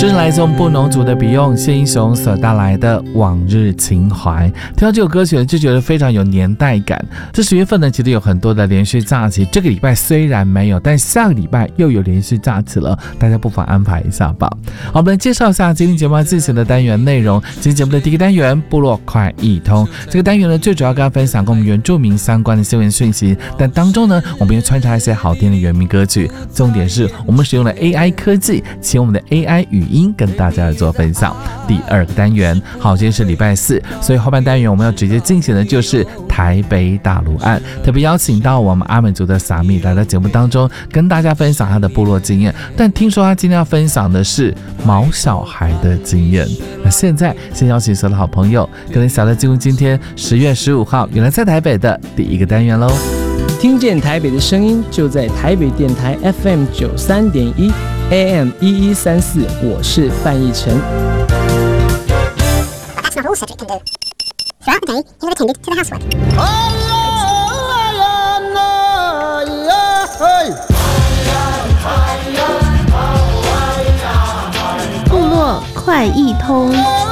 这是来自我们布农族的比用谢英雄所带来的往日情怀。听到这首歌曲就觉得非常有年代感。这10月份呢，其实有很多的连续假期，这个礼拜虽然没有，但下个礼拜又有连续假期了，大家不妨安排一下吧。好，我们来介绍一下今天节目要进行的单元内容。今天节目的第一个单元部落快易通，这个单元呢，最主要跟大家分享跟我们原住民相关的新闻讯息，但当中呢，我们又穿插一些好听的原民歌曲。重点是我们使用了 AI 科技，请我们的 AI 语音跟大家来做分享。第二个单元，好，今天是礼拜四，所以后半单元我们要直接进行的就是台北打卢案，特别邀请到我们阿美族的撒米来到节目当中，跟大家分享他的部落经验。但听说他今天要分享的是毛小孩的经验。那现在先邀请所有的好朋友，跟你小的进入今天10月15号，原来在台北的第一个单元喽。 听见台北的声音，就在台北电台 FM 93.1 AM 1134，我是范逸臣。 That's not all Cedric can do. Throughout the day, he will attend to the housework. 部落快易通。